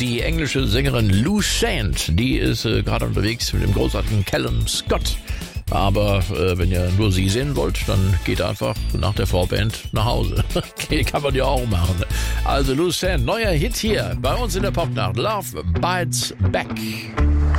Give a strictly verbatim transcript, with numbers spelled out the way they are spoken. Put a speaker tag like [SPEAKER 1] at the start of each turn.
[SPEAKER 1] die englische Sängerin Lou Shant. Die ist äh, gerade unterwegs mit dem großartigen Callum Scott. Aber äh, wenn ihr nur sie sehen wollt, dann geht einfach nach der Vorband nach Hause. Okay, kann man ja auch machen. Also Lou Shant, neuer Hit hier bei uns in der Popnacht. Love Bites Back.